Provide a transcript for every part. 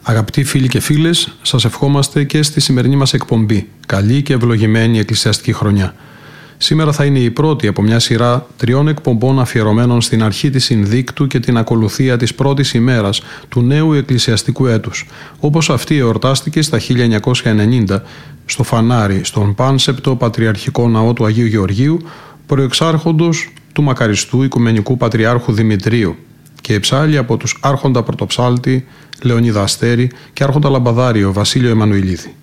Αγαπητοί φίλοι και φίλες, σας ευχόμαστε και στη σημερινή μας εκπομπή καλή και ευλογημένη εκκλησιαστική χρονιά. Σήμερα θα είναι η πρώτη από μια σειρά 3 εκπομπών αφιερωμένων στην αρχή της Συνδίκτου και την ακολουθία της πρώτης ημέρας του νέου εκκλησιαστικού έτους, όπως αυτή εορτάστηκε στα 1990 στο Φανάρι, στον πάνσεπτο Πατριαρχικό Ναό του Αγίου Γεωργίου, προεξάρχοντος του μακαριστού Οικουμενικού Πατριάρχου Δημητρίου και εψάλλει από τους Άρχοντα Πρωτοψάλτη Λεωνίδα Αστέρη και Άρχοντα Λαμπαδάριο Βασίλειο Εμμανουηλίδη.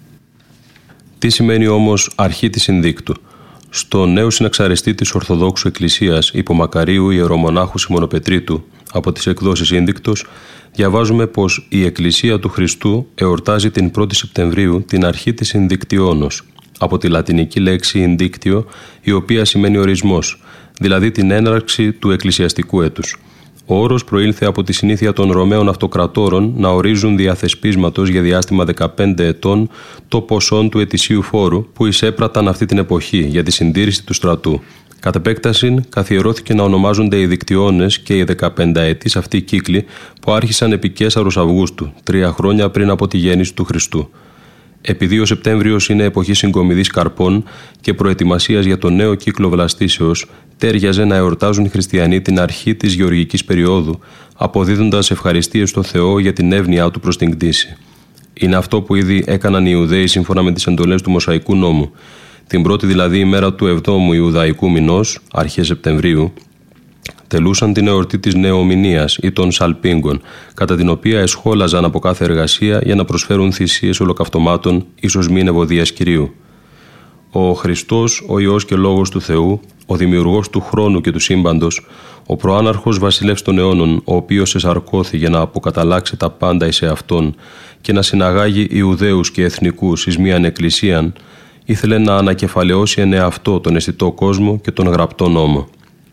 Τι σημαίνει όμως αρχή της Συνδίκτου? Στο νέο συναξαριστή της Ορθοδόξου Εκκλησίας Υπομακαρίου Ιερομονάχου Σιμωνοπετρίτου από τις εκδόσεις Σύνδικτος διαβάζουμε πως η Εκκλησία του Χριστού εορτάζει την 1η Σεπτεμβρίου την αρχή της Συνδικτιόνος, από τη λατινική λέξη indictio, η οποία σημαίνει ορισμός, δηλαδή την έναρξη του εκκλησιαστικού έτους. Ο όρος προήλθε από τη συνήθεια των Ρωμαίων αυτοκρατόρων να ορίζουν διαθεσπίσματος για διάστημα 15 ετών το ποσόν του ετησίου φόρου που εισέπραταν αυτή την εποχή για τη συντήρηση του στρατού. Κατ' επέκταση, καθιερώθηκε να ονομάζονται οι δικτυώνες και οι 15ετής αυτοί κύκλοι που άρχισαν επί Καίσαρος Αυγούστου, 3 χρόνια πριν από τη γέννηση του Χριστού. Επειδή ο Σεπτέμβριος είναι εποχή συγκομιδής καρπών και προετοιμασίας για το νέο κύκλο βλαστήσεως, τέριαζε να εορτάζουν οι χριστιανοί την αρχή της γεωργικής περίοδου, αποδίδοντας ευχαριστίες στο Θεό για την εύνοιά του προς την κτήση. Είναι αυτό που ήδη έκαναν οι Ιουδαίοι σύμφωνα με τις εντολές του Μωσαϊκού νόμου. Την πρώτη δηλαδή ημέρα του 7ου Ιουδαϊκού μηνός, αρχές Σεπτεμβρίου, τελούσαν την εορτή της Νεομηνίας ή των Σαλπίγκων, κατά την οποία εσχόλαζαν από κάθε εργασία για να προσφέρουν θυσίες ολοκαυτωμάτων ίσως μήν ευωδίας Κυρίου. Ο Χριστός, ο Υιός και Λόγος του Θεού, ο Δημιουργός του χρόνου και του σύμπαντος, ο προάναρχος βασιλεύς των αιώνων, ο οποίος εσαρκώθη για να αποκαταλλάξει τα πάντα εις εαυτόν και να συναγάγει Ιουδαίους και εθνικούς εις μίαν εκκλησίαν, ήθελε να ανακεφαλαιώσει εν εαυτό τον αισθητό κόσμο και τον γραπτό νόμο.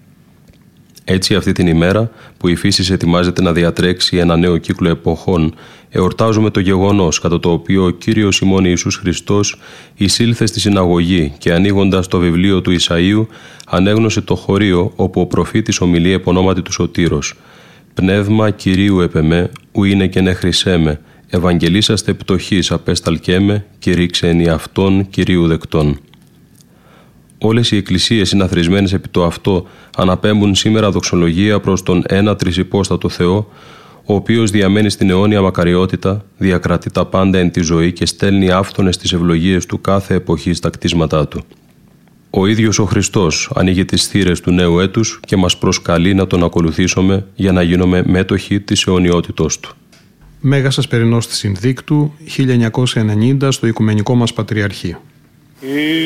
Έτσι αυτή την ημέρα που η φύση ετοιμάζεται να διατρέξει ένα νέο κύκλο εποχών, εορτάζουμε το γεγονός κατά το οποίο ο Κύριος ημών Ιησούς Χριστός εισήλθε στη συναγωγή και ανοίγοντας το βιβλίο του Ισαΐου ανέγνωσε το χωρίο όπου ο προφήτης ομιλεί επ' ονόματι του Σωτήρος. «Πνεύμα Κυρίου επ' εμέ, ου είναι και νεχρησέ με, ευαγγελίσαστε πτωχής απέσταλκέ και ρίξε εν αυτόν Κυρίου δεκτών». Όλες οι εκκλησίες συναθρισμένες επί το αυτό αναπέμπουν σήμερα δοξολογία προς τον ένα τρισυπόστατο Θεό, ο οποίος διαμένει στην αιώνια μακαριότητα, διακρατεί τα πάντα εν τη ζωή και στέλνει άφθονες τις ευλογίες του κάθε εποχή στα κτίσματά του. Ο ίδιος ο Χριστός ανοίγει τις θύρες του νέου έτους και μας προσκαλεί να τον ακολουθήσουμε για να γίνουμε μέτοχοι της αιωνιότητός του. Μέγας Ασπερινός της Συνδίκτου, 1990 στο Οικουμενικό μας Πατριαρχείο.